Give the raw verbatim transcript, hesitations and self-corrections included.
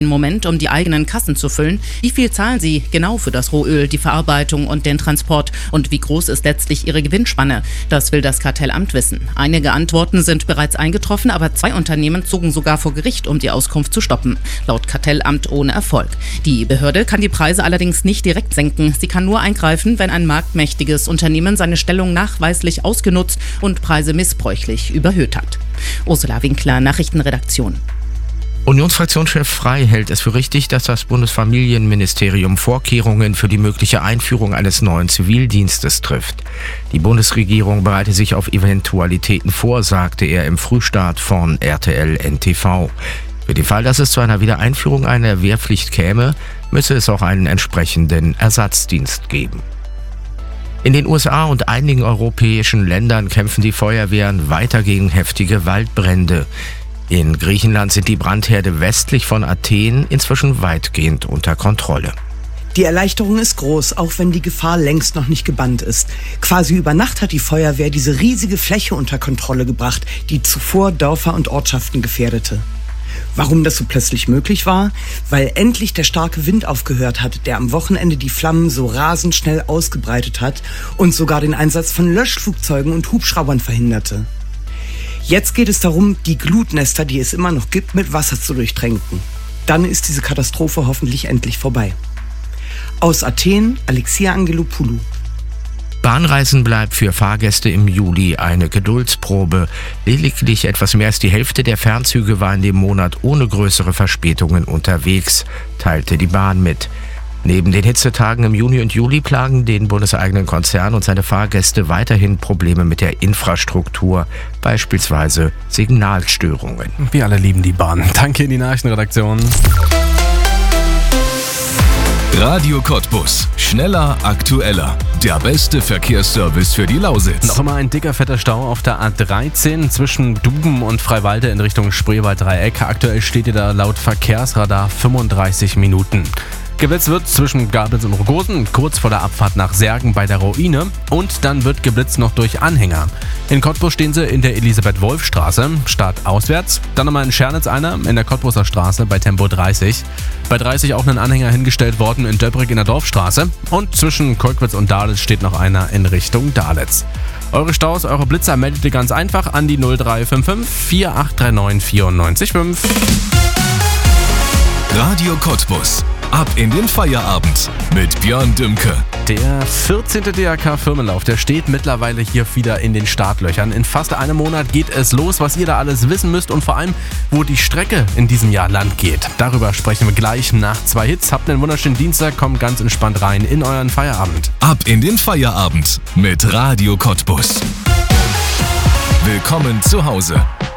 Moment, um die eigenen Kassen zu füllen. Wie viel zahlen sie genau für das Rohöl, die Verarbeitung und den Transport? Und wie groß ist letztlich ihre Gewinnspanne? Das will das Kartellamt wissen. Einige Antworten sind bereits eingetroffen, aber zwei Unternehmen zogen sogar vor Gericht, um die Auskunft zu stoppen. Laut Kartellamt ohne Erfolg. Die Behörde kann die Preise allerdings nicht direkt senken. Sie kann nur eingreifen, wenn ein marktmächtiges Unternehmen seine Stellung nachweislich ausgenutzt und Preise missbräuchlich überhöht hat. Ursula Winkler, Nachrichtenredaktion. Unionsfraktionschef Frey hält es für richtig, dass das Bundesfamilienministerium Vorkehrungen für die mögliche Einführung eines neuen Zivildienstes trifft. Die Bundesregierung bereite sich auf Eventualitäten vor, sagte er im Frühstart von R T L N T V. Für den Fall, dass es zu einer Wiedereinführung einer Wehrpflicht käme, müsse es auch einen entsprechenden Ersatzdienst geben. In den U S A und einigen europäischen Ländern kämpfen die Feuerwehren weiter gegen heftige Waldbrände. In Griechenland sind die Brandherde westlich von Athen inzwischen weitgehend unter Kontrolle. Die Erleichterung ist groß, auch wenn die Gefahr längst noch nicht gebannt ist. Quasi über Nacht hat die Feuerwehr diese riesige Fläche unter Kontrolle gebracht, die zuvor Dörfer und Ortschaften gefährdete. Warum das so plötzlich möglich war? Weil endlich der starke Wind aufgehört hat, der am Wochenende die Flammen so rasend schnell ausgebreitet hat und sogar den Einsatz von Löschflugzeugen und Hubschraubern verhinderte. Jetzt geht es darum, die Glutnester, die es immer noch gibt, mit Wasser zu durchtränken. Dann ist diese Katastrophe hoffentlich endlich vorbei. Aus Athen, Alexia Angelopoulou. Bahnreisen bleibt für Fahrgäste im Juli eine Geduldsprobe. Lediglich etwas mehr als die Hälfte der Fernzüge war in dem Monat ohne größere Verspätungen unterwegs, teilte die Bahn mit. Neben den Hitzetagen im Juni und Juli plagen den bundeseigenen Konzern und seine Fahrgäste weiterhin Probleme mit der Infrastruktur, beispielsweise Signalstörungen. Wir alle lieben die Bahn. Danke in die Nachrichtenredaktion. Radio Cottbus. Schneller, aktueller. Der beste Verkehrsservice für die Lausitz. Noch immer ein dicker, fetter Stau auf der A dreizehn zwischen Duben und Freiwalde in Richtung Spreewald-Dreieck. Aktuell steht ihr da laut Verkehrsradar fünfunddreißig Minuten. Geblitzt wird zwischen Gabels und Rogosen, kurz vor der Abfahrt nach Särgen bei der Ruine, und dann wird geblitzt noch durch Anhänger. In Cottbus stehen sie in der Elisabeth-Wolf-Straße, startauswärts. Dann nochmal in Schernitz einer, in der Cottbuser Straße bei Tempo dreißig. Bei dreißig auch ein Anhänger hingestellt worden in Döbrig in der Dorfstraße. Und zwischen Kolkwitz und Dahlitz steht noch einer in Richtung Dahlitz. Eure Staus, eure Blitzer meldet ihr ganz einfach an die null drei fünf fünf vier acht drei neun vier neun fünf. Radio Cottbus. Ab in den Feierabend mit Björn Dümke. Der vierzehnte D R K-Firmenlauf, der steht mittlerweile hier wieder in den Startlöchern. In fast einem Monat geht es los, was ihr da alles wissen müsst und vor allem, wo die Strecke in diesem Jahr lang geht. Darüber sprechen wir gleich nach zwei Hits. Habt einen wunderschönen Dienstag, kommt ganz entspannt rein in euren Feierabend. Ab in den Feierabend mit Radio Cottbus. Willkommen zu Hause.